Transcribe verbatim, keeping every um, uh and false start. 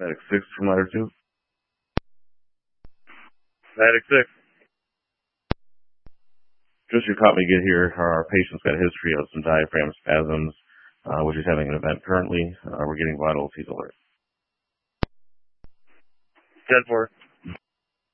Medic six from ladder two. Medic six. Just you caught me get here. Our patient's got a history of some diaphragm spasms, uh, which is having an event currently. Uh, we're getting vital fetal alert. ten four.